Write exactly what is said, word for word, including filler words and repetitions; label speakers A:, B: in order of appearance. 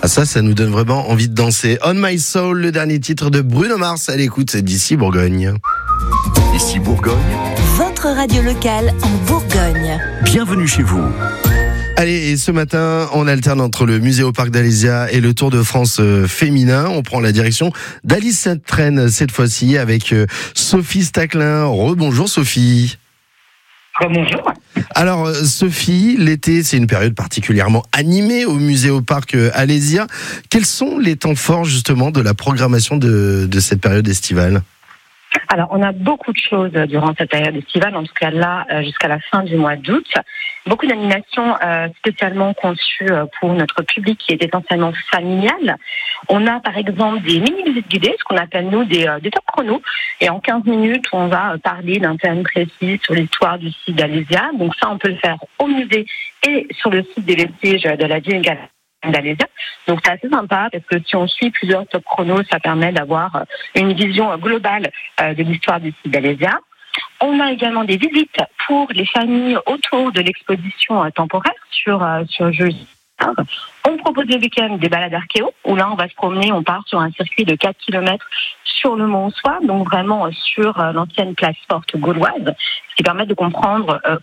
A: Ah ça, ça nous donne vraiment envie de danser. On My Soul, le dernier titre de Bruno Mars. À l'écoute d'ici Bourgogne.
B: Ici Bourgogne,
C: votre radio locale en Bourgogne.
B: Bienvenue chez vous.
A: Allez, et ce matin, on alterne entre le musée au parc d'Alésia et le Tour de France euh, féminin. On prend la direction d'Alice Sainte-Reine cette fois-ci avec euh, Sophie Staclin. Rebonjour Sophie.
D: Bonjour.
A: Alors Sophie, l'été c'est une période particulièrement animée au musée au parc Alésia. Quels sont les temps forts justement de la programmation de, de cette période estivale ?
D: Alors, on a beaucoup de choses durant cette période estivale, en tout cas là, jusqu'à la fin du mois d'août. Beaucoup d'animations euh, spécialement conçues pour notre public qui est essentiellement familial. On a par exemple des mini-visites guidées, ce qu'on appelle nous des, euh, des top chronos. Et en quinze minutes, on va parler d'un thème précis sur l'histoire du site d'Alésia. Donc ça, on peut le faire au musée et sur le site des vestiges de la ville d'Alésia. Donc c'est assez sympa parce que si on suit plusieurs top chronos, ça permet d'avoir une vision globale de l'histoire du site d'Alésia. On a également des visites pour les familles autour de l'exposition temporaire sur, sur jeudi. On propose le week-end des balades archéo, où là on va se promener, on part sur un circuit de quatre kilomètres sur le Mont Soie, donc vraiment sur l'ancienne place forte gauloise, ce qui permet de comprendre